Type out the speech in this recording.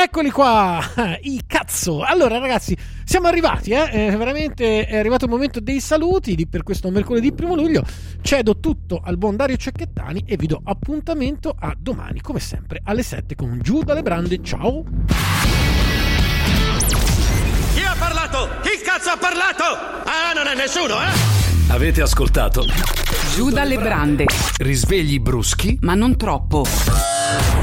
Eccoli qua, i cazzo. Allora ragazzi, siamo arrivati, veramente è arrivato il momento dei saluti per questo mercoledì 1 luglio. Cedo tutto al buon Dario Cecchettani e vi do appuntamento a domani, come sempre, alle 7 con Giù dalle Brande. Ciao! Chi ha parlato? Chi cazzo ha parlato? Ah, non è nessuno, eh? Avete ascoltato Giù dalle Brande. Risvegli bruschi Ma non troppo.